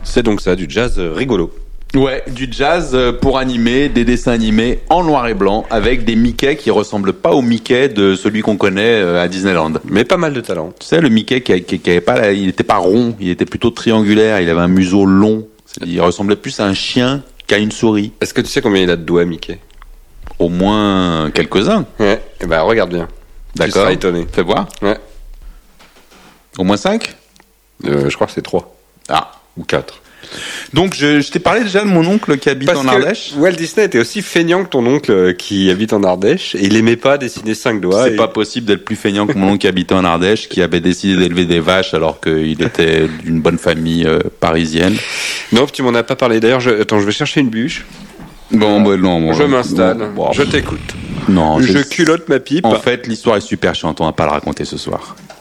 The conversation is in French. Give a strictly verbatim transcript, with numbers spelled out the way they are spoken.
C'est donc ça, du jazz rigolo. Ouais, du jazz pour animer des dessins animés en noir et blanc avec des Mickey qui ressemblent pas au Mickey de celui qu'on connaît à Disneyland. Mais pas mal de talent. Tu sais, le Mickey qui, qui, qui avait pas, il était pas rond, il était plutôt triangulaire, il avait un museau long. Il ressemblait plus à un chien qu'à une souris. Est-ce que tu sais combien il a de doigts, Mickey? Au moins quelques-uns. Ouais, et ben regarde bien. D'accord. Tu seras étonné. Fais voir. Ouais. Au moins cinq euh, Je crois que c'est trois. Ah. Ou quatre. Donc, je, je t'ai parlé déjà de mon oncle qui habite Parce en Ardèche. Walt Disney était aussi feignant que ton oncle qui habite en Ardèche, et il aimait pas dessiner cinq doigts. C'est et... pas possible d'être plus feignant que mon oncle qui habitait en Ardèche, qui avait décidé d'élever des vaches alors qu'il était d'une bonne famille euh, parisienne. Non, tu m'en as pas parlé. D'ailleurs, je... attends, je vais chercher une bûche. Bon, bah, non, bon, je m'installe, bon, bon, je t'écoute. Non, je culotte ma pipe. En fait, l'histoire est super chiante, on va pas la raconter ce soir.